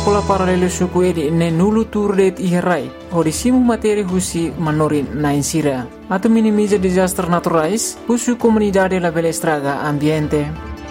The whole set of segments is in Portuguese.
Sekolah paralelo suku edi ne nulu turdet iherai. Hodisimu materi husi manorin na insira. Atau minimiza disaster naturais, husu comunidade la bella estraga ambiente.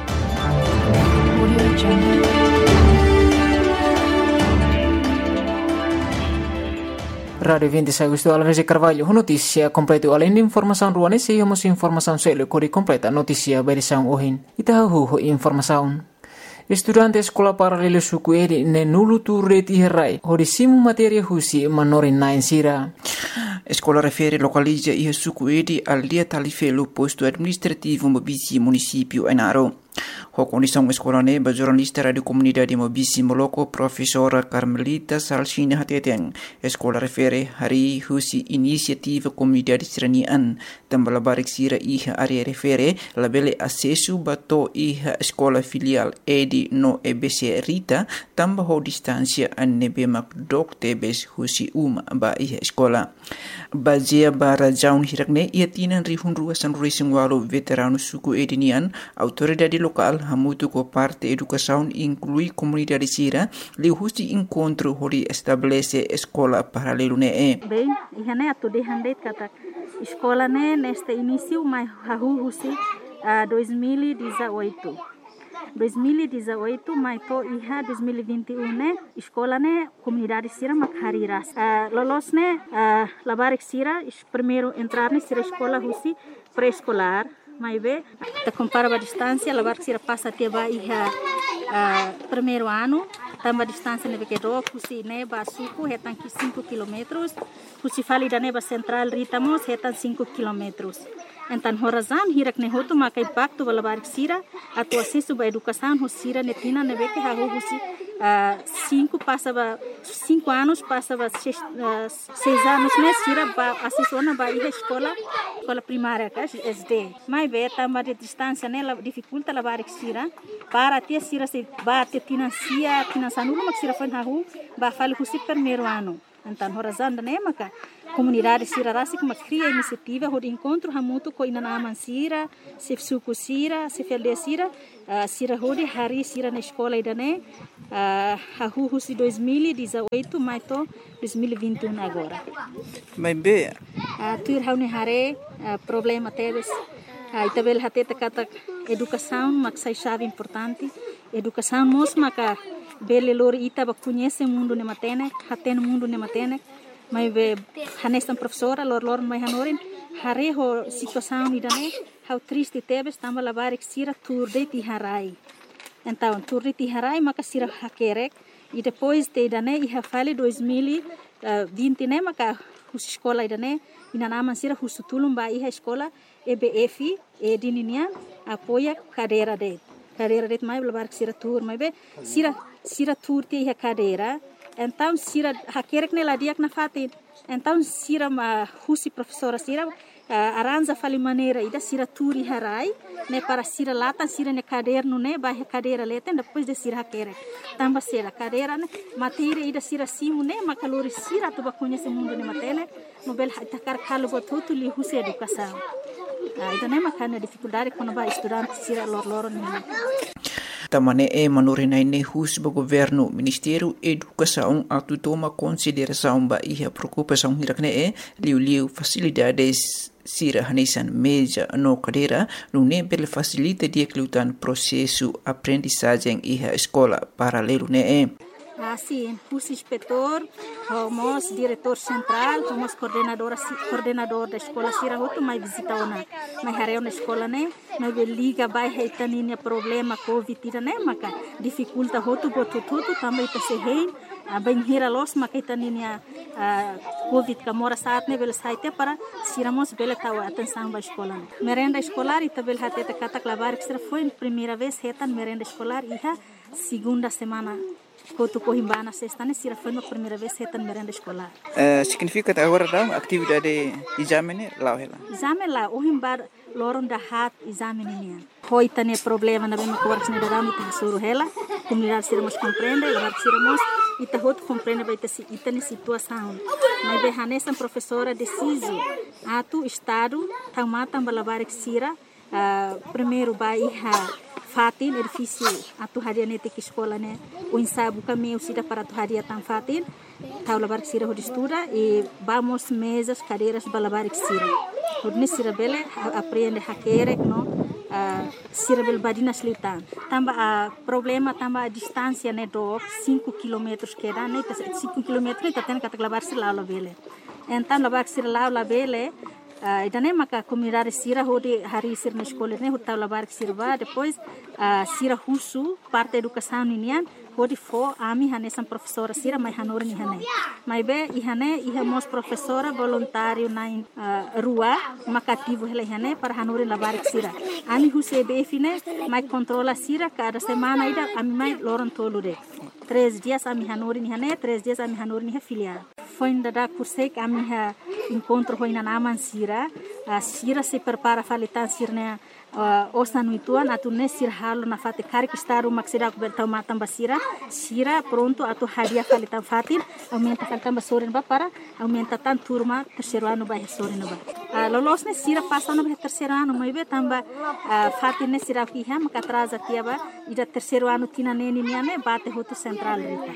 Radio 26 Agosto Alvarez Carvalho, notícia completa além de informação ruane, se temos informação selo cori completa notícia berisão ohin. Itahu informação. Estudante escola paralelo suku edi ne nulu turret iherai, hodisimu materia husi manorin na insira. Escola refere localiza ihe suku edi al dia talifelo posto administrativo Mobisi município Enaro. Ho condição escola neba jornalista radio comunidade Mobisi Moloko professora Carmelita Salsina Hateteng. Escola refere hari husi inisiativa comunidade seranian tambah barik sira iha area refere labele acesso bato iha escola filial edi no EBC Rita tambah ho distância anebe mak doktebes husi ba iha escola. Bazia bara jaun hirakne ia tinan rihun ruasan ruising walo veterano suku edinian autoridade local hamutu ko parte educação inclui comunidade sira li husi encontro hori estabelece escola paralelo ne bem ihane atu de handeit kata escola ne neste início mai hahu husi 2018 mai to iha 2021 ne escola ne comunidade sira makhariras lolos ne labarik sira primeiro entrar ne sira escola husi pré-escolar mai be ta compara a distância labarik sira passa até ba iha primeiro ano tamba distância ne que do husi ne ba suku hetan 5 km husi fali da ne ba central ritamos hetan 5 km. Então, horazan hirak ne hotu maka impacto vala barik sira atu acesso ba educação hosira ne tina ne beke ha husi 5 anos passava 6 anos ne sira ba acesso na ba escola primária ka SD mai be tamba de distância ne la dificulta la barik sira para ter sira se ba te financia nulo mak sira fan ha hu ba fali husi primeiro ano. Então, horazan ne maka comunidade sira rasi kuma cria iniciativa hod encontro hamutu ko ina naman sira se suku sira se felde sira sira hodi hari sira na escola idane hahu husi 2018 mai to 2021 agora mai be tur haune hare problema teves itabel hateta kata educação maksai chave importante educação mos maka bele lor ita ba conhece mundo ne matene haten mundo ne matene mai be hanestan professora lor mai hanorin hare ho situação idane how triste tebes tamba labarik sira turde ti harai então turde ti harai maka sira hakerek e depois te idane iha fale 2020 ne maka hus escola idane ina naman sira husutulum ba iha escola EBF edininia apoia cadeira det mai labarik sira tur mai be sira tur ti iha cadeira. Então sira hakerek ne ladiak na fatin então sira ma husi professora sira aranja fali maneira ida sira turi harai ne para sira lata sira ne caderno ne ba cadeira leten depois de sira hakerek tamba sira cadeira ne matéria ida sira simu ne makalori sira tu ba conhece mundo ne matene nobel takar kalo botutu li husi educação ida ne makana dificuldade quando ba estudante sira lor ne Tamane manorinai ne hus ba governo Ministério Educação atu toma consideração ba iha preocupação hirakne liu facilidades sira hanesan meja no cadeira no ne bel facilita dia klutan processo aprendizagem iha escola paralelo ne Sim, hus inspetor, homos diretor central, homos coordenador da escola sira hotu mai visita ona mai hareu na escola ne mai liga bai heitaninia problema covid ira ne maka dificulta hotu botututu também ta se hein bem hira los maka heitaninia covid kamora saat ne bel saite para siramos bel tawa atenção ba escola merenda escolar ita bel hateta kata klavar que foi primeira vez hetan merenda escolar iha segunda semana Kotu Cohimbana sexta ne sira foi a primeira vez hetan merenda escolar. Significa agora da atividade exame lá ela. Exame lá o himbar loron da hat exame nian. Hoi tane problema na bem coordes ne daramu te suru hela. Comunidade sira mos compreende, agora sira mos ita hot compreende vai ter ita ne situação. Mas be hanesan professora deciso atu estado tamata balabar sira primeiro vai fatin edifício atu haria nete que escola né o ensaio caminho sida para atu haria tan fatin taula bar sira ho estuda e vamos mesas cadeiras balabar sira hodne sira bele aprende hakere no sira bel badina slitan tamba problema tamba a distância né do 5 km que dá né 5 km né taten kata labar sira la bele então labar sira la bele idane maka comunidade sira hodi hari sir na escola ne hota labar sirva depois sira husu parte educação ninian hodi fo ami hane sam professora sira mai hanor ni hane mai be ihane ihamos professora voluntário na rua maka ativo hele hane para hanor labar sira ami huse be fine mai controla sira cada semana ida ami mai loron tolude 3 dias ami hanor ni hane 3 dias ami hanor ni filial foi ainda da curso que ami encontro foi na naman sira sira se prepara falitan sirne osa nuituan atu ne sir halo na fate kari kistaru maksida ku bertau matam basira sira pronto atu hadiah falitan fatin aumenta falitan basorin ba para aumenta tan turma terceiro ano ba sorin ba lolos ne sira passa no terceiro ano mai be tamba fatin ne sira ki ha maka atrasa tiaba ida terceiro ano tina neni niane bate hotu central rita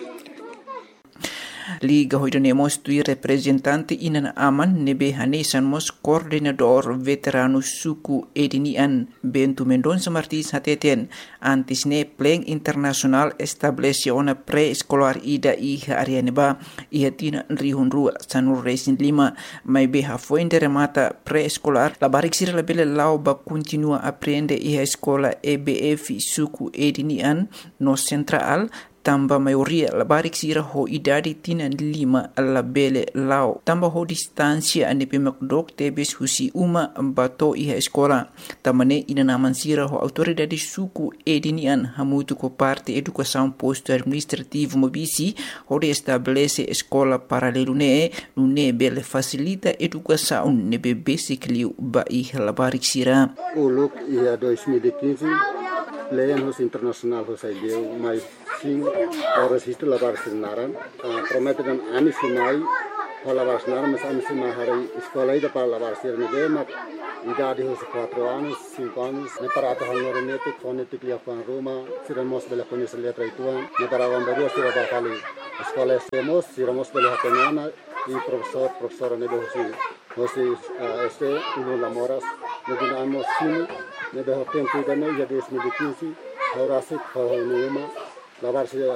Liga hoidanemos tui representante inan aman nebe hanesan mos coordenador veterano suku edinian Bentu Mendonça Martins hateten antis ne plan internasional establece ona pre-escolar ida iha arianeba iha tina rihunru sanur resin 5 mai beha fuente remata pre-escolar la barik sira la bele lau ba continua aprende iha escola EBF suku edinian no central tamba maioria la barik sira ho idadi tina 5 la bele lau tamba ho distancia ane pemakdok tebes husi uma bato iha escola tamane ina naman sira ho autoridade suku edinian hamutu ko parte educação posto administrativo mobisi ho de estabelece escola paralelo ne bele facilita educação ne be basically ba iha la barik sira uluk ia 2015 Leyan hos internasional hos ideu mai sing oras itu labar sinaran promete dan ani sinai labar sinaran mas ani sinai hari sekolah ida para labar sirne de mak idade hos 4 anos 5 anos ne para ata honor netik fonetik lia pan Roma siramos bela conhecer letra ituan ne para vambaru sira ba kali sekolah siramos bela hatenana e professora ne hosi este uno lamoras ne dinamos sinu ne de tempo ida ne ya 2015 horasi khawneuma labar sira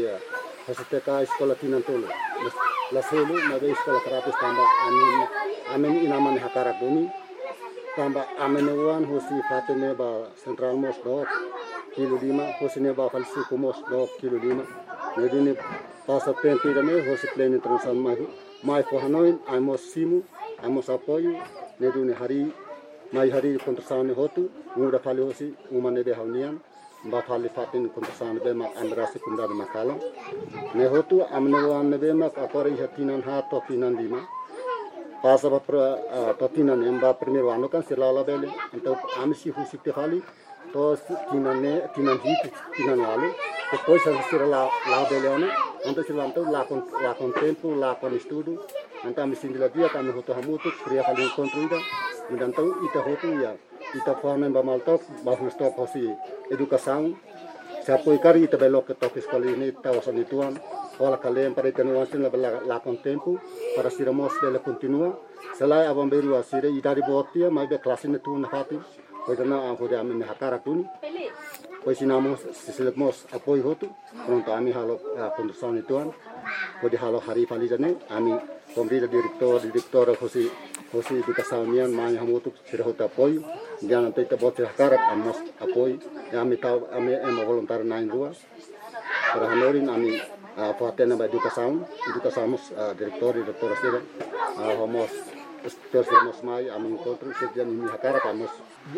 hosi teka sekolah tinantolo la selu na de sekolah terapis tamba amen inaman hakara bumi tamba amenuan hosi fatene ba central mos do kilo 5 hosi ne ba falsi kumos do kilo 5 ne dini pasa tempo ida ne hosi plan internasional mai for hanoin amos simu amos apoio ne duni hari kontrasane hotu muda fali hosi umane de haunian ba fali fatin kontrasane be mak andrasi kunda de makala ne hotu amnewan ne be mak akore hatinan ha to tinan 5 pasa ba to tinan emba primero ano kan silala bele então amsi husi te fali to tinan wale depois sira la bele ano então silanto la con tempo la con estudo então amsi dila dia kami hotu hamutu kriya fali kontroida então ita hotu ya ita forma ba maltok ba stop hosi educação se apoiar ita belo que toque escola ini tawasan ituan ola kalian para itenuasin la con tempo para siramos dele continua selai abang beru asire idari botia mai be klasin tu na hati pois na angko de amin hakara tuni pois sinamos sisilemos apoio hotu pronto ami halo condução ituan pode halo hari fali jane ami pemerintah direktor hosi educação nian mai hamutu sirahota apoio jangan tete bot hakara amos apoio ami tahu ami voluntar nain rua para hanorin ami Fatena ba educação direktor sira homos terus mai ami encontro sedian ini hakara amos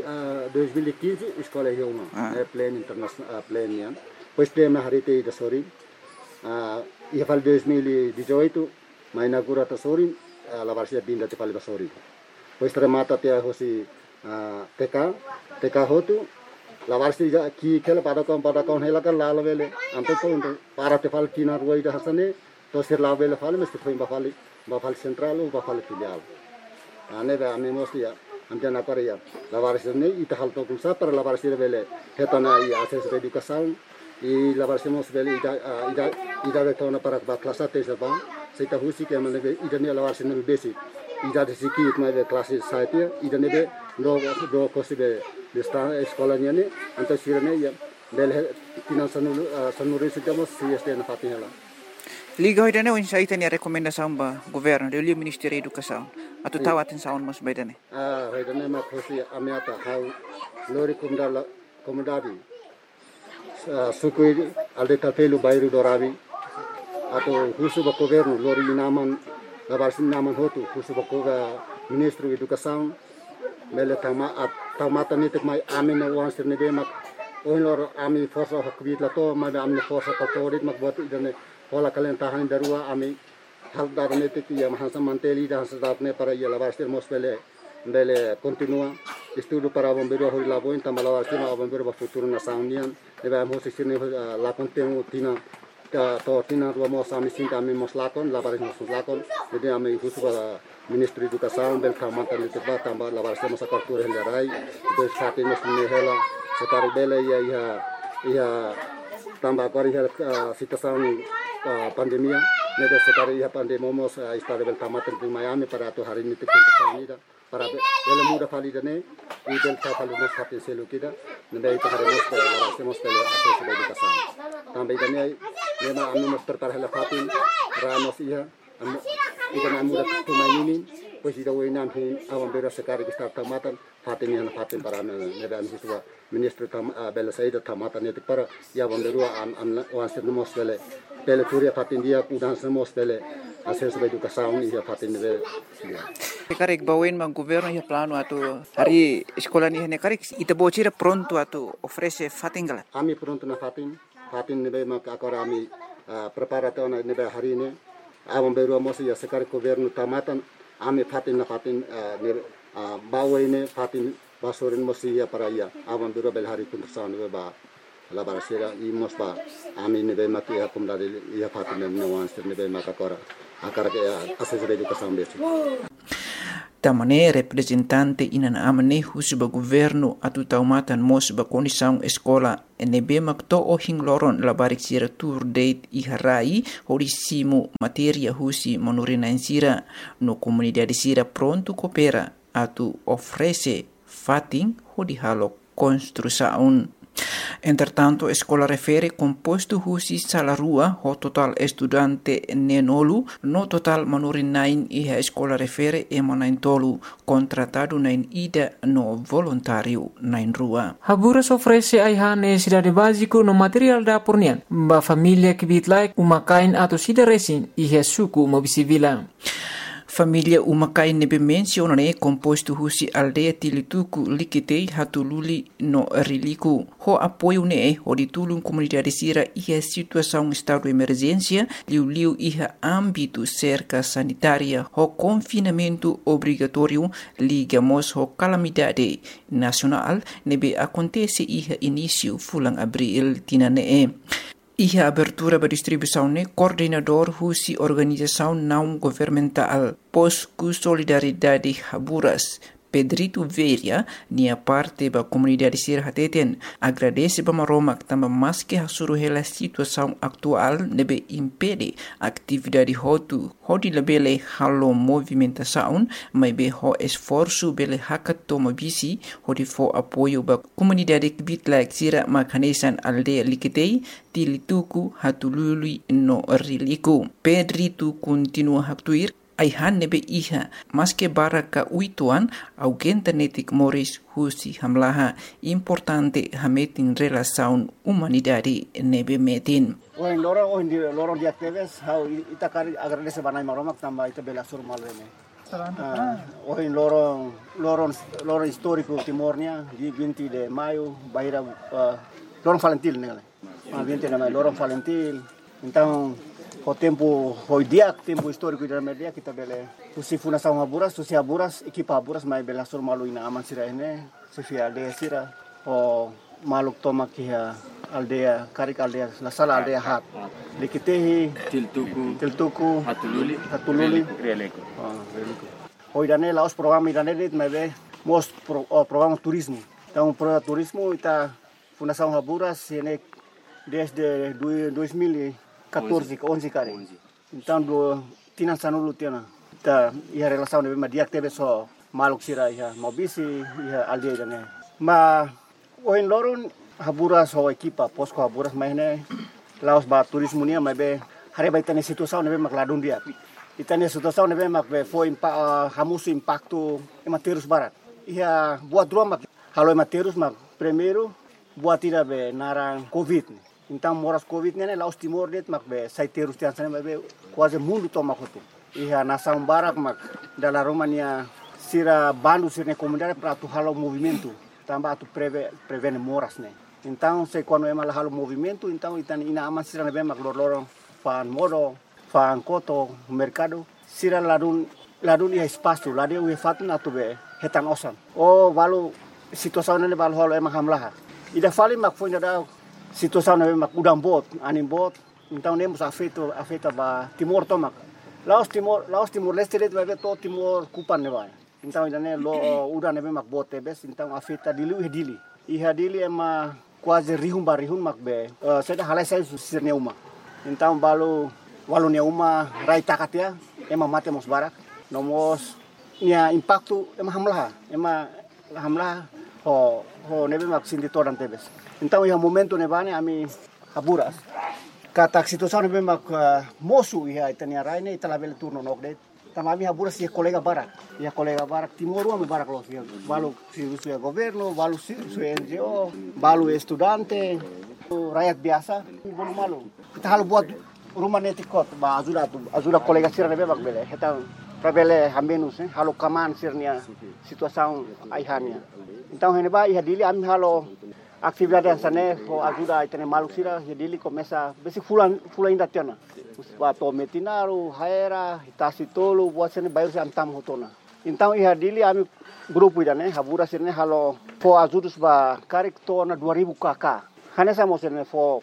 2015 escola hioma plan internasional plan nian pois tem na harite da sori ia fal 2018 mai inaugura ta sori la varsia binda te fal basori pois remata te hosi TK hotu la varsia ki kela pada kon hela kan la vele ampe to para te fal tina ruai da hasane to sir la vele fal mesti foi ba fal central ba fal filial ane ba ame mostia Andian apa ya? Lawaris ini ita hal tokum sa para lawaris ini bele hetana I akses edukasaun I lawaris mos bele ida betona para kelas satu sebab saya tahu sih kayak mana ida ni lawaris ini basic ida di sini itu mana kelas saya ida ni be do kosi be sekolahnya ni antar sirene ya bele tinan sanuri sih mos CSD na fatihlah. Liga hoy dane unsa ita ni rekomendasyon ba gobyerno de Ministério da Educação atau tawatin saon mas baydane. Hoy dane ma kosi amiata how lori komdadi sukui alde tapelu bairu dorabi atau husu ba gobyerno lori naman labarsin naman hotu husu ba koga Ministro Educação mele tamata nitik mai amin wan sirne be mak onlor ami forsa hakbit lato ma amne forsa katorit mak bot idane Hola kalian tahan darua ami hal darne tiki ya mahansa manteli dan sedatne para ya labarstir mosbele bele continua estudo para bombeiro hoi laboin tamalawarstir ma bombeiro ba futuro na saunian debe am hosi sirne la contenu tina to tina ruwa mos ami sinta ami mos lakon labaris mos lakon jadi ami husu ba Ministro Educação bel kamata ni teba tamba labarstir mos akartur helai do sate mos ne hela sekari bele ya tambah kori situação pandemia neda sekali ya pandemi mos istade bel tamatan di Miami para tu hari ini tikun ida para bel muda fali dane bel fali mos hatin selu kida neda itu hari mos bel akses edukasan tambah dane nema anu mos tertarhela fatin ramos iya ida muda tu mainin pues ida wenan hin awam bera sekali kita tamatan fatin yang fatin para neda anu siswa Ministro bel saida tamatan itu para ya bomberua wansir mos bele turia fatin dia udan semos bele akses edukasaun ia fatin bele. Karek bawen mang governo ya plano atau hari sekolah ni hene karek ita bocira pronto atau ofrece fatin gala. Ami pronto na fatin nebe mak akora ami preparato na nebe hari ini awam beru mos ya sekar governo tamatan ami fatin na fatin bawen fatin basorin mos ya para ya awam beru bel hari pun tersan nebe ba la barasira imos ba ami nebe mak ya kumdade ya fatin ne wansir nebe mak akora akara ke akses edukasaun besi. Tamane representante inana amane husuba governo atu taumatan mos ba condição escola nebe makto ohing loron labarik sira tour date iharai horisimo materia husi monorina insira no comunidade sira pronto coopera atu ofrece fatin hodihalo construção. Entretanto, escola refere composto husi salarua ho total estudante nenolu no total manurin nain iha escola refere emanain tolu contratado nain ida no voluntário nain rua. Haburas ofrece aiha necessidade básico no material da pornian ba família que bitlai umakain atau sida resin iha suku mobisivila. Família umakai nebe mencionane composto husi aldeia tilituku likitei hatululi no riliku. Ho apoio ne ho ditulung comunidade sira iha situação estado de emergência liu iha âmbito cerca sanitária ho confinamento obrigatório ligamos ho calamidade nacional nebe acontece iha início fulang abril tinane. Iha abertura ba distribuição ne coordenador husi organização não governamental Posku Solidariedade Haburas Pedrito Veria nia parte ba comunidade sir hateten agradece ba maromak tamba maske hasuruhela situação atual nebe impede atividade hotu hodi lebele halo movimentação mai be ho esforço bele hakatoma bisi hodi fo apoio ba comunidade bitlak sira makanesan aldeia likitei tilituku hatulului no riliku. Pedrito continua haktuir aihan nebe iha maske baraka uituan augenta netik moris husi hamlaha importante hametin relação humanidade nebe metin. Lorong dia teves how ita kari agradece banai maromak tamba ita bela sur malene. Lorong histórico Timornya di 20 de maio baira Lorong Valentil nele. 20 de maio Lorong Valentil. Então o tempo tempo histórico da media kita bele usi fundação Haburas usi Haburas equipa Haburas mai bela sur malu ina aman sira ene sifia aldea sira o maluk toma kia aldea karik aldea la sala aldea hat likitehi tiltuku hatululi releko hoidane laos program idane dit mai be programa turismo. Então, programa turismo está Fundação Haburas desde 2014, 11 cara. Então, do Tinan Sanulu Tiana, tá a relação de dia que teve só maluk sira ia mobisi ia aldeia né. Mas hoje loron Haburas ho equipa posko Haburas mais né. Laos ba turismo nia mas be hari ba itane situação ne be mak ladun dia. Itane situação ne be mak be foi hamusu impacto ematerus barat. Ia buat dua mak halo ematerus mak primeiro buat tira be narang covid. Então moras covid né Laos Timor net mak be saiterus tian sana be quase mundo toma kotu. Ia nação barak mak dalam Romania sira bandu sira comunidade para tu halo movimento tambah tu prevene moras né. Então se quando é mal halo movimento então itan ina aman sira ne be mak lorong fan modo fan koto mercado sira ladun ia espaço ladeu e fatun atu be hetan osan. Oh valu situação ne valu halo emang hamlah. Ida fali mak foi da situação ne mak udang bot anin bot então nemos afeta ba Timor tomak. Laos Timor Leste det vai to Timor kupan ne vai. Então ainda né udah ne mak bot tebes então afeta dili. Iha dili ema quase rihum mak be. Seda halai sai sirne uma. Então walu ne uma rai takatia ema mate mos barak. Nomos nia impacto ema hamlah ho ne mak sindi toran tebes. Então iha momento ne bane ami Haburas. Kata situação ne mak mosu iha itania rai ne italabel turno nokdet. Tamami Haburas ia colega barak Timor me barak los balu si governo balu si NGO balu estudante rakyat biasa bolu malu kita halu buat rumah netikot ba ajuda colega sira nebe bak bele heta prabele hambenus halu kaman sirnia situação aihania então hene ba iha dili ami halu atividade sane ho ajuda itene malu sira dili começa besi fulan ainda tiana bato metinaru haera hitasi tolu buat sini bayar si antam hotona. Então iha dili ami grupo ida né Haburas sini halo fo ajudus ba karik tona 2000 kk. Hanesa mo sini fo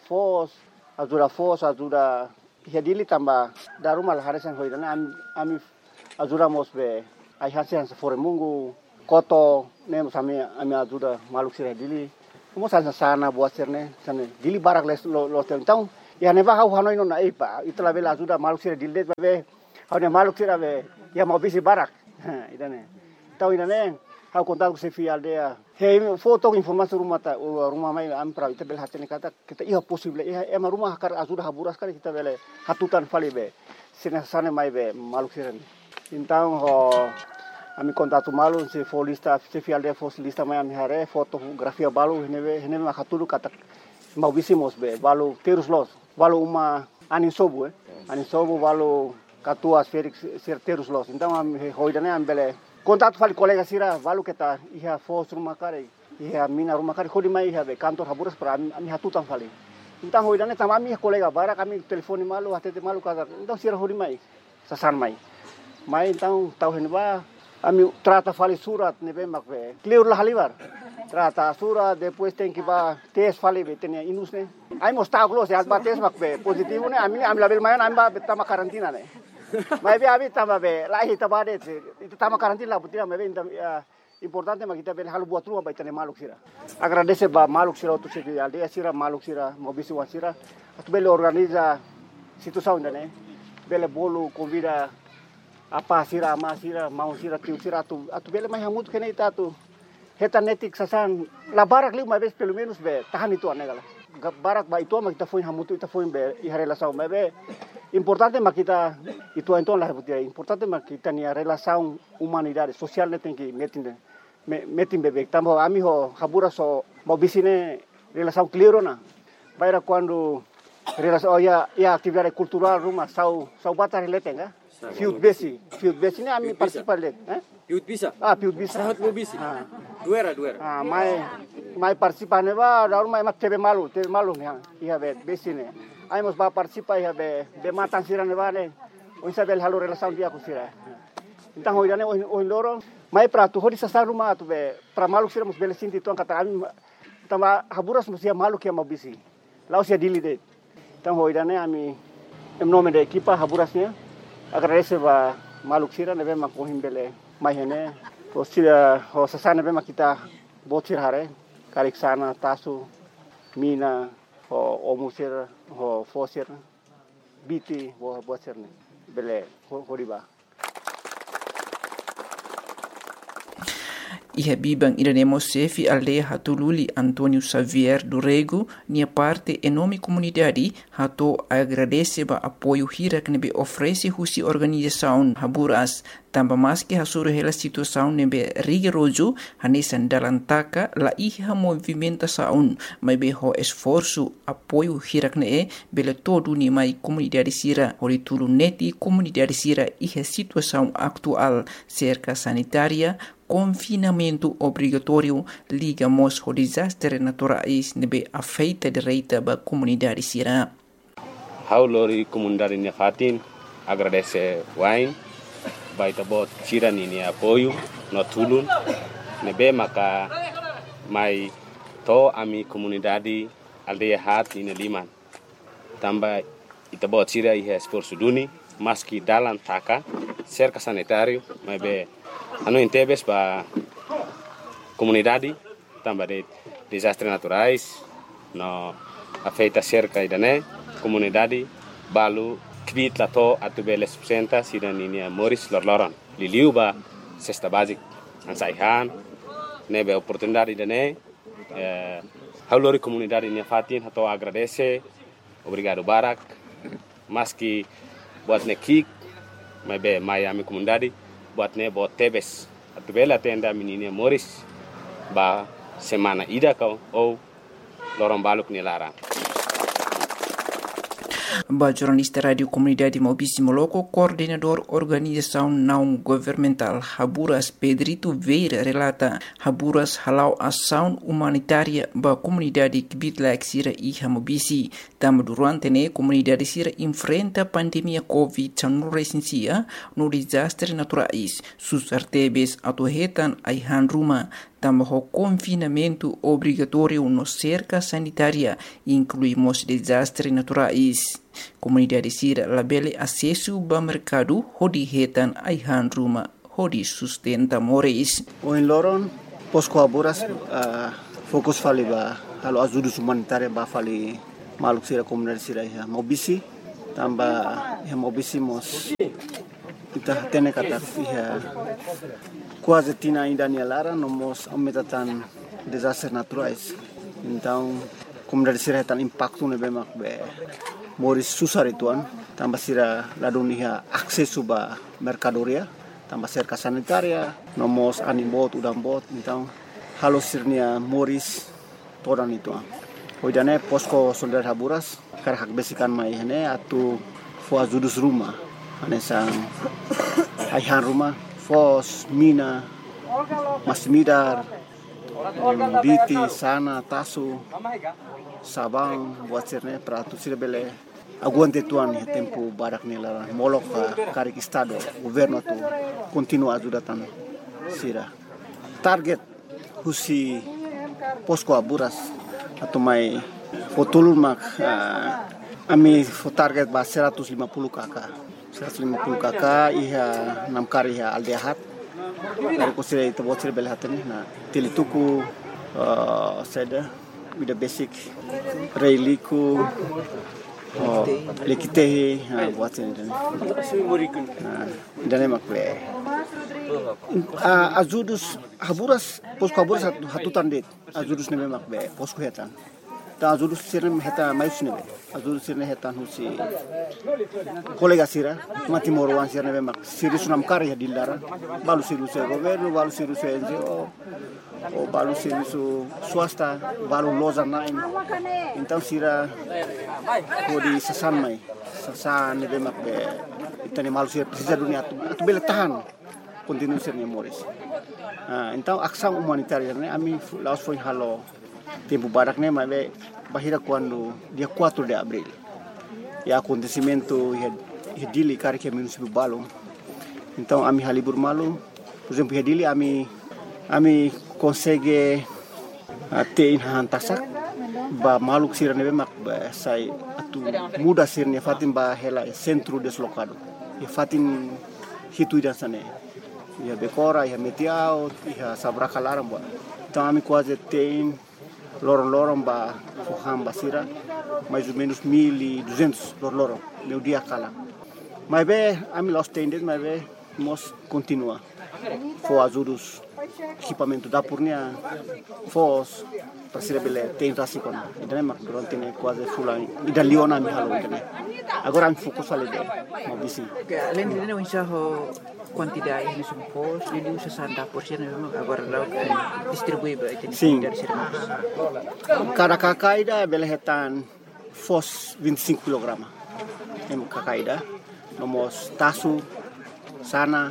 ajuda iha dili tamba darumal haresan hoida né ami ajuda mos be ai hasen fore mungu koto ne ami ajuda maluk sira dili. Mo sana buat sini sana dili barak lo então ya neva hau hanoi no na ipa itla bela ajuda maluk sira dilde be hau ne maluk sira be ya mau bisi barak idane tau idane hau kontak ku sefi aldea he foto informasi rumah mai am pra ita bel hatene kata kita iha possible iha ema rumah kar ajuda Haburas kar kita bele hatutan fali be sina sane mai be maluk sira então ho ami kontatu malu se folista sefi aldea foslista mai am hare fotografia balu hene ma hatulu kata mau bisimos be balu terus los balu uma anin sobu balu katua ser terus los então hoidane ambele contato fali colega sira balu kita iha fos rumah kare iha mina rumah kare hodi mai iha be kantor Haburas para ami hatutan fali então hoidane tama ami colega bara kami telefoni malu hatete malu kata então sira hodi mai sasan mai então tau henba ami trata fali surat nebe makbe clear lah halibar trata surat depois tem que ba tes fali be tenia inus ne ai mostau close as ba tes makbe positivo ne ami label mayan ami ba tama karantina ne mai be abi tama be lahi tabade itu tama karantina butia me be importante makita be halu buat rumah ba tenia maluk sira agradece ba maluk sira tu segi aldea sira maluk sira mobisi wan sira atu bele organiza situação ne bele bolu convida apa sira ama sira mau sira tiu sira atu bele mai hamut kene itatu heta netik sasan la barak lima vez pelo menos be tahan itu anegala barak ba itu ma kita foi hamutu ita foi be i relação me be importante ma kita itu então la reputia importante ma kita ni relação humanidade social ne tem que metin bebek tambo ami ho Haburas so mau bisine relação clear na baira quando relação ya atividade cultural rumah sau batar letenga Fiut besi ni ami participar let, Fiut bisa. Fiut bisa. Sahat mo bisi. Duera. Mai participar ne ba, daru mai mak tebe malu ne, iha be besi ne. Ai mos ba participar iha be matan sira ne ba ne. O isabel halu relação dia ku sira. Então hoidane o loro, mai prato hodi sa rumah tu be pra malu sira mos bele sinti tuan kata ami tama Haburas mos ia malu kia mau bisi. Laos ia dili de. Então hoidane ami em nome da equipa Haburasnya agradece ba maluk sira nebe makohim bele mai hene Sira ho sasana bema kita botsir hare karik sana tasu mina ho omusir ho fosir biti ho botsir ne bele ho riba. Iha bibang iranemo sefi aldeia hatululi Antônio Xavier do Rego, nia parte enorme comunidade hato agradece ba apoio hira que nebe oferece husi organização Haburas, tamba mais que hasuru hela situação nebe rigoroso hanesan dalantaka la iha movimentação, mas be ho esforço apoio hira que ne bele todo ni mai comunidade sira olitulu neti comunidade sira iha situação atual cerca sanitária confinamento obrigatório ligamos ao desastre naturais nebe afeita direita ba comunidade sira. Haulori comunidade Nefatin agradece wain baita bot sira ni apoio no tulun nebe maka mai to ami comunidade aldeia hat in liman tamba ita bot sira ihe esforço duni maski dalan taka cerca sanitário mas be anu intebes ba comunidade tamba de desastres naturais no afeita cerca idane comunidade balu kvit lato atubele subsenta sidaninia Moris Lorloron liliu ba cesta basic ansaihan nebe oportunidade idane haulori comunidade Nefatin hato agradece obrigado barak maski buat nekik mebe Miami comunidade buat ne bot tebes atubela tenda menina Moris ba semana ida kau ou lorong baluk ni lara. Ba jornalista Radio Comunidade Maubici Moloco, coordenador organização não governamental Haburas Pedrito Veira relata Haburas halau ação humanitária ba comunidade Kibitlaik Sira e Maubici. Tam durante ne comunidade Sira enfrenta pandemia Covid-19 no desastre naturais. Sus artebes atuhetan aihan ruma. Também confinamento obrigatório no cerca sanitária, incluímos desastres naturais. Comunidade Sira labele acesso ao mercado, hodi hetan aihan ruma, hodi sustenta moris. O em Loron, posko Haburas, fokus fali ba, halo ajuda humanitária ba fali maluk Sira comunidade Sira ya Maubici, tamba ya Maubici mos kita tene kata ya quase tina ainda ni lara nomos aumentatan desastres naturais. Então, comunidade Sira tan impacto ne bemak be moris susar ituan tamba Sira ladunia akses ba mercadoria tamba cerca sanitaria nomos animbot udang bot então halo sirnia moris todan ituan hoidane posko soldar Haburas karhak besikan mai hene atu fo azudus rumah anesang aihan rumah fos mina masmidar biti sana tasu sabang buat sirne pratu sirbele aguante tuan tempo barak nela molok karik estado governo tu continua ajudatan Sira target husi posko Haburas atau mai fotulun mak ami fo target ba 150 kakak iha namkari iha aldehat dari kusira itu buat sira belhatani na tilituku seda with the basic reiliku lekitehi buat sira dan makle azudus Haburas posko Haburas hatutan det azudus ne makbe posko hetan ta azudus sira heta mayus ne azudus sira hetan husi kolega Sira mati morwan Sira ne mak siri sunam kari dilara balu siru se governo balu siru se NGO o balu siru su swasta balu loza nain então Sira kodi sasan mai sasan ne mak be itani malu Sira dunia tu bele tahan continue Sira ne Moris então ação humanitária ne ami laos foi halo tempo barak ne mas bahira quando dia 4 de abril e acontecimento hedili kari que município Balum então ami halibur malu por exemplo hedili ami consegue ter hantasak ba maluk Sira nebe mak ba sai atu muda Sirne fatin ba hela centro deslocado e fatin hitu dan sane ia Becora, ia Metiao, ia Sabracalaram, então ami quase tem lorong-lorong ba Fuham Basira, mais ou menos 1.200 lorong meu dia cala. Mas bem, ami los tendes, mas bem, nós continua. For ajudos equipamento da Purnia, fos para ser bele tem rasicon. Então mak durante ne quase fulan. Ida Leona mi halo então. Agora mi fokus fale de, mau bisi. Além de não enxergar quantidade ini sempos, ele usa sanda porsi memang agora lauk distribui berarti dari sermas. Cada kakaida bele hetan fos 25 kg. Em kakaida, nomos tasu, sana,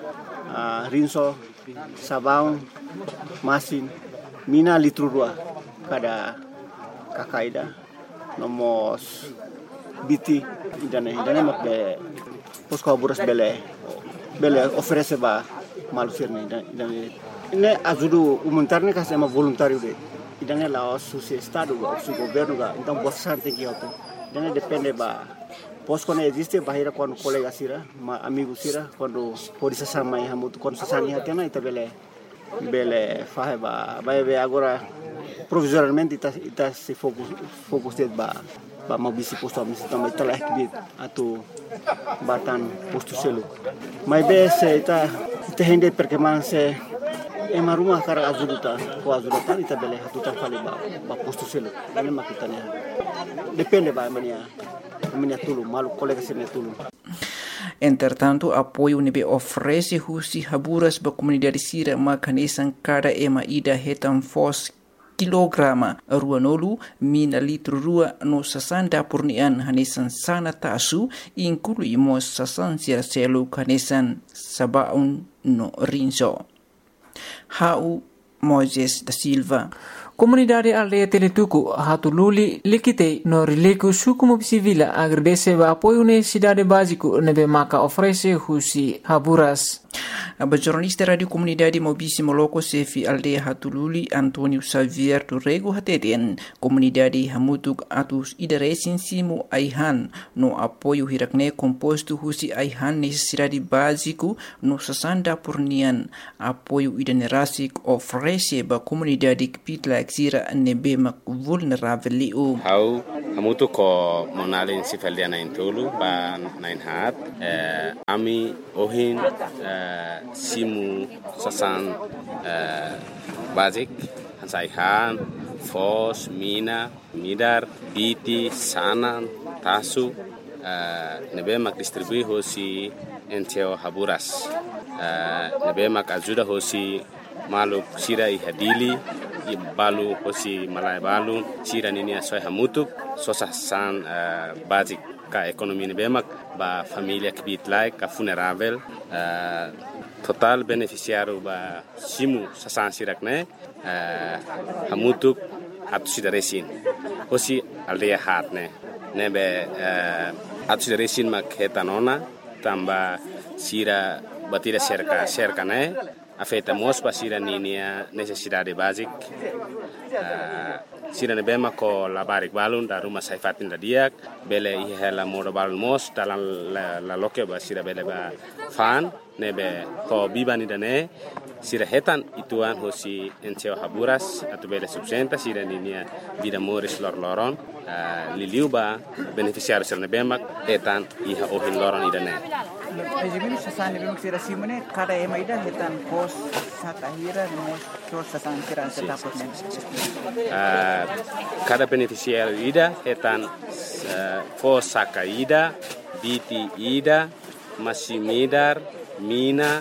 rinso, sabão, masin, mina litro dua cada kakaida, nomos biti idane mak be posko buras bele oferece ba malu firme idane ini ajudu humanitarne kasih sama voluntário de idane la su estado o su governo ga então bastante que auto idane depende ba posko ne existe bahira quando colega sira ma amigo sira quando pode se sama e hamutu quando se sani hatena ita bele fahe ba be agora provisoriamente ita se fokus ba mau bisi posto ami também telah kibit atau batan posto selo mas be se ita hende perkembangan se ema rumah kara azuduta ita bele hatuta fale ba posto selo ini makitanya depende ba mania tulu malu colega sene tulu. Entretanto, apoio nebe oferece husi haburas ba comunidade sira makanesan cada ema ida hetan fos kilograma ruanolu mina litro rua no sasanda purnian hanesan sana tasu inclui mos sasan sira selu hanesan sabaun no rinso. Hau Moises da Silva. Comunidade aldeia Teletuku hatululi likite no rileku suku civila agradece ba apoio necessidade básico nebe maka oferece husi haburas. A jornalista Radio Comunidade Mobisi Moloko Sefi Aldeia Hatululi Antonio Xavier Turrego Hateten Comunidade Hamutuk Atus Idaresin Simu Aihan no apoio hirakne composto husi Aihan necessidade básico no sasanda purnian apoio idanerasik oferece ba comunidade kipitla exira nebe mak vulnerável liu. Hau hamutuk ko monalin sifaldiana intulu ba nain hat ami ohin simu sasan basic hansaihan fos mina midar biti sanan tasu nebe mak distribui hosi enteo haburas nebe mak ajuda hosi maluk sira ihadili balu hosi malai balu sira nini asoi hamutuk sosasan basic ka ekonomi nebe mak ba familia kibit like ka funerável total beneficiário ba simu sasan sirakne hamutuk atu sidaresin hosi aldeia hatne nebe atu sidaresin mak hetanona tamba sira batira cerca ne afeta mos ba sira ninia necessidade basic sira nebe mak ko labarik balun da rumah saifatin da diak bele ihela modo balun mos dalam la loke ba sira bele ba fan nebe ko bibani dane sira hetan ituan hosi enteo haburas atau bele subsenta sira ninia vida moris loron liliu ba beneficiário sira nebe mak hetan iha ohin loron idane. Ejimini sasan nebe mak sira simone kada ema ida hetan pos satahira mos sos sasan sira setapot ne. Cada beneficiário ida hetan fos saka ida biti ida masimidar mina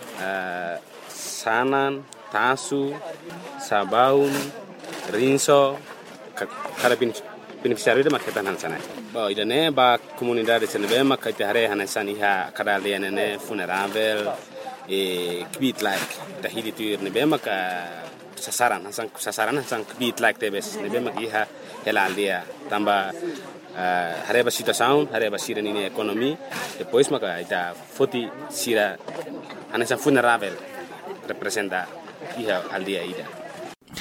sanan tasu sabaun rinso kada beneficiário ida maketan hansana ba idane ba comunidade senebe makite hare hanesan iha kada lianene funerável kibit like tahidi tuir nebe maka sasaran hasan kibit like tebes nebe mak iha hela aldia tamba hareba situação hareba sira nini ekonomi depois maka ita foti sira hanesan funerável representa iha aldia ida.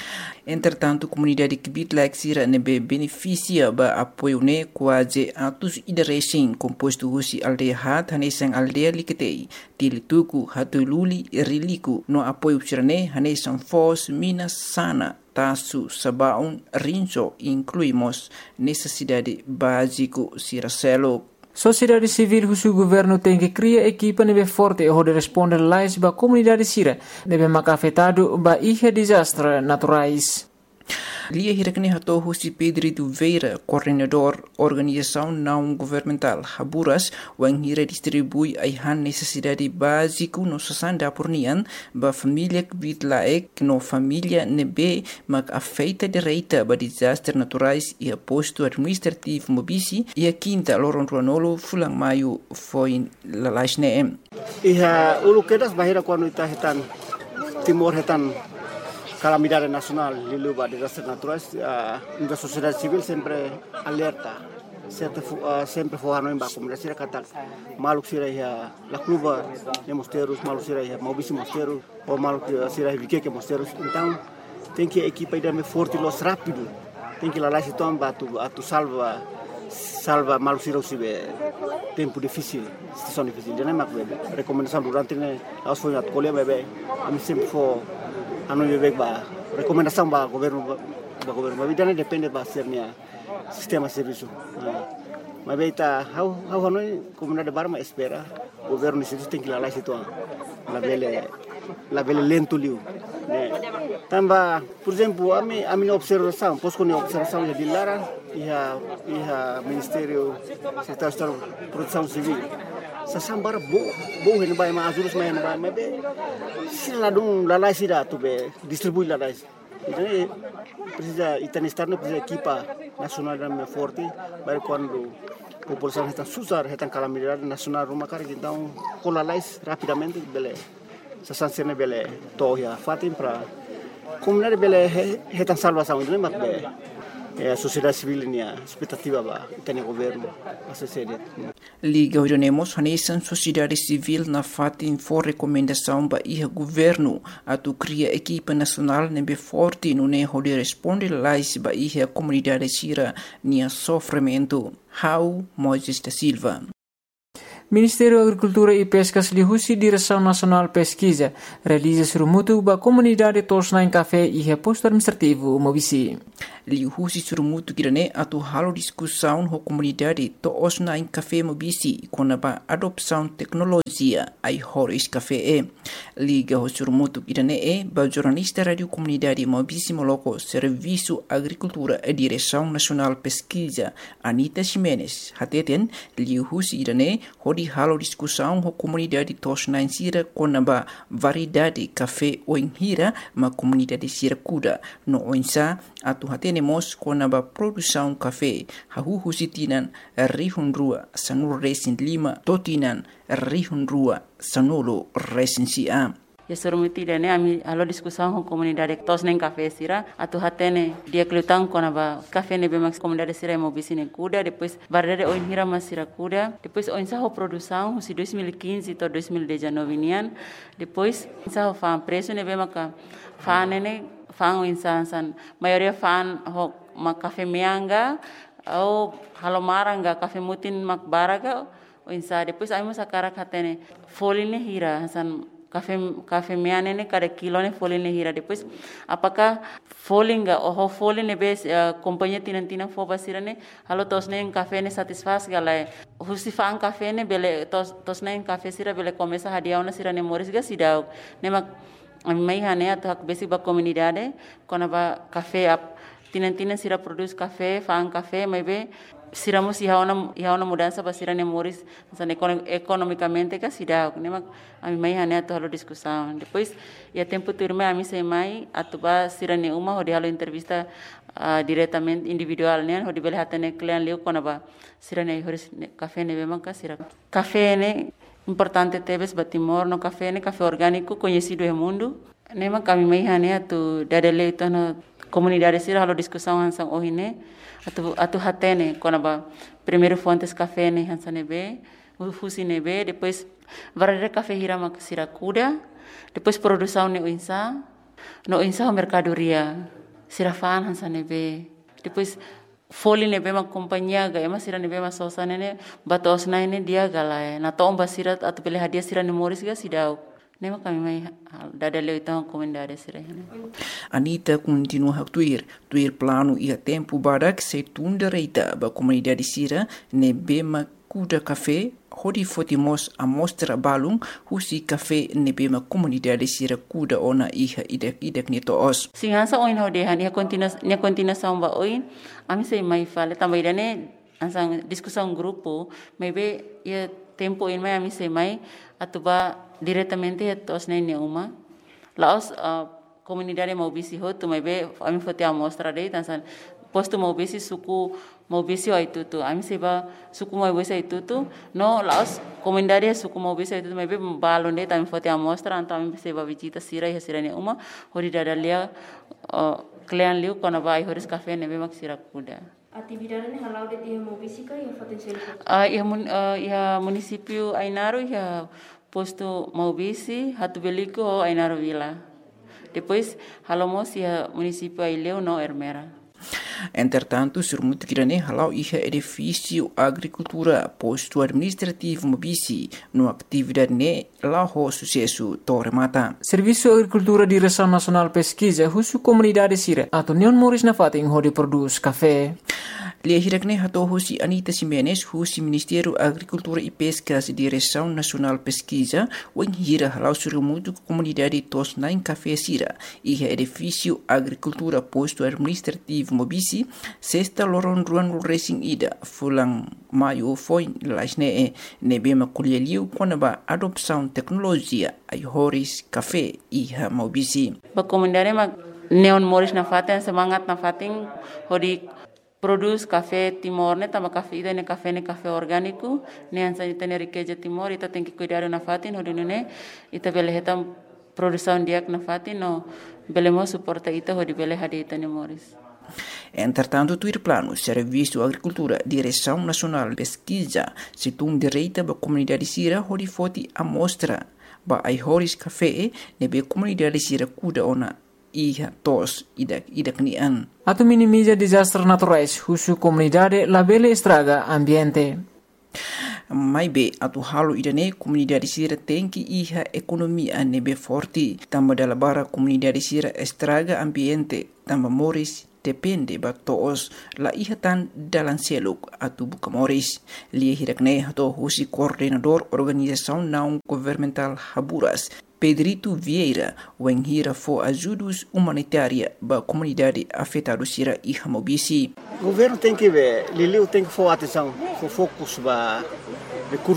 Entretanto, a comunidade Kibitlaik Sira nebe beneficia ba apoio ne quase atos idarecem composto husi aldeia hat hanesang aldeia liketei tilituku hatululi riliku no apoio sirane hanesang fos minas sana tasu sabaun rinso incluímos necessidade básico Siracelo. Sociedade civil husu governo tem que criar equipa nebe forte e de responder lais ba comunidade sira nebe maka afetado ba ihe desastre naturais. Lia hirakne hato husi Pedro Veira, coordenador organização não governamental Haburas, wang hira distribui aihan necessidade básico no sasanda pornian ba família Kibitlaik no família nebe mak afeita direita ba desastres naturais e aposto administrativo mobisi e a quinta loron ruanolo fulang maio foi lalasne. Iha ulu kedas bahira quando ita hetan timor hetan calamidade nacional lilu ba desastres naturais, a sociedade civil sempre alerta, sempre forrano em ba comunidade sira kata maluk sira ya la kluba de mosteiros, maluk sira ya mobisi mosteiros ou maluk sira vike mosteiros. Então tem que a equipa ir me forte los rápido, tem que lá se toma tu salva maluk sira usibe tempo difícil, situação difícil. Jadi mak bebe recomendação durante ne aos foi at colher bebe am sempre for anu bebe ba recomendação ba governo mas não depende ba sernia sistema serviço. Mas bebe tá how anu comunidade barma espera governo se tem que lá se toma la bele lento liu. Tamba, por exemplo, a minha observação, posso com a observação de Lara e a Ministério Secretário de Proteção Civil. Sasambara bo hen bai ma azulus mai na mai be sila dum la lai sida tu be distribui la lai. Então precisa itanistarno precisa equipa nacional da forte para quando a população está susar está calamidade nacional rumah cara então com la lai rapidamente bele sasansene bele toya fatim para comunidade bele está salvação então mas be a sociedade civil nia expectativa ba itani governo assessede Liga ordenemos hanesan sociedade civil na fatin for recomendação ba iha governo atu cria equipa nacional nebe forte no ne hode responde lais ba iha comunidade sira nia sofrimento. How Moisés da Silva. Ministério da Agricultura e Pescas lihusi Direção Nacional Pesquisa realiza surumutu ba comunidade tosna em café e reposto administrativo mobisi. Lihusi surumutu kirane atu halo discussão ho comunidade tosna em café mobisi kona ba adopção tecnologia ai horis café liga ho surumutu kirane ba jornalista radio comunidade mobisi moloko serviço agricultura e Direção Nacional Pesquisa Anita Ximenes hateten lihusi kirane hodi halo discussão ho comunidade tosna em sira kona ba variedade café o hira ma comunidade sira kuda no oinsa atu hatenemos kona ba produção café hahuhu sitinan rihun rua sanur resin lima totinan rihun rua sanolo resin sia. Ya surumuti dane ami alo discussão com comunidade tos nem café sira atu hatene dia klutang kona ba café ne bemax comunidade sira mobisi ne kuda depois barrere o hira masira kuda depois o insa ho produção si 2015 to 2019 nian depois insa ho fa preço ne bemaka fa ne fa o insa san maioria fa ho ma café mianga ou halomaranga café mutin mak baraga o insa depois ai mo sakara hatene foline hira san café miane ne cada kilo ne folha ne hira depois apakah folha enggak oh folha ne bes companhia tina foba sirane halo tos ne café ne satisfaz galai husifang café ne bele tos ne café sira bele começa hadiau na sirane moris ga sidau ne mak mai hane atak besi ba comunidade kona ba café ap tina sira produz café fang café mai be siramos ihaona mudança para sirane moris economicamente que sidau nema ami mai hane atu halo discussão depois ia tempo turma ami sei mai atu ba sirane uma hodi halo entrevista diretamente individual ne hodi bele hatane client leu kona ba sirane horis café ne bema ka sira café ne importante tebes batimor no café orgânico conhecido no mundo nema kami mai hane atu dadele itu no comunidade sira halo discussão hansang ohine atu hatene kona ba primeiro fontes café ne hansane be fusi ne be depois varare café hira mak sira kuda depois produção ne no insa mercadoria sirafan hansa nebe. Depois foli nebe ma companhia ga ema sira nebe ma sosa nene batos na ini dia galai. Na tomba sira atau pilih hadiah sira ni Morris ga sidau. Nema kami mai dada leu itang komendare sira hene. Anita continua a tuir plano ia tempo barak se tunda reita ba comunidade sira nebe ma kuda café hodi fotimos a mostra balung husi café nebe ma comunidade sira kuda ona iha idek ni toos. Singansa oin hodehan ia continua samba oin ami sei mai fale também dane ansang discussão grupo maybe ia tempo in mai ami sei mai atuba diretamente tos nene uma laos comunidade maubisi hotu maybe ami fote a mostra dei tansan posto maubisi suku maubisi aitutu ami seba suku maubisi aitutu no laos comunidade suku maubisi aitutu maybe balon dei tami fote a mostra anta ami seba visita sira ne uma hori dadalia klean liu kona vai horis café nebe mak sira kuda. Atividade ni halau de dia maubisi ka ia fote sel. Ia município Ainaro ia posto maubisi hatu beliko o Ainaro Vila. Depois halomos ia município Aileu no Ermera. Entretanto, surmut grande halau iha edifício agricultura posto administrativo mobisi no atividade ne lá ho sucesso tormata. Serviço Agricultura Direção Nacional Pesquisa husu comunidade sira atau Nion Morris na fating ho de produz café. Lia hirakne hato husi Anita Simenes husi Ministério Agricultura e Pescas Direção Nacional Pesquisa wen hira halau surmut comunidade tos nain café sira iha edifício agricultura posto administrativo mobisi sexta loron ruan racing ida fulang maio foi lasne nebe makuleliu konaba adopção tecnologia ai horis café iha mobisi. Ba comunidade ma Neon Morris na faten semangat na fating hodi produz café Timor ne tama café ida ne café orgânico ne ansa itane riqueza Timor ita tem que cuidar na fatin hodi ne ita bele hetam produção diak na fatin no belemo suporta ita hodi bele hadi itane Morris. Entretanto, tuir plano Serviço Agricultura Direção Nacional Pesquisa situng direita ba comunidade sira hodi foti amostra ba ai horis café nebe comunidade sira kuda ona iha tos idak nian. Atau minimiza desastres naturais husu comunidade labele estraga ambiente. Mai be atu halu idane comunidade sira tem que iha economia nebe forte tamba dala bara comunidade sira estraga ambiente tamba Morris depende ba toos la iha tan dalan seluk atu buka Morris lia hirakne hato husi coordenador organização não governamental Haburas Pedrito Vieira wen hira fo ajudos humanitária ba comunidade afetado sira iha mobisi. O governo tem que ver, Liliu tem que for atenção, for focus ba recursos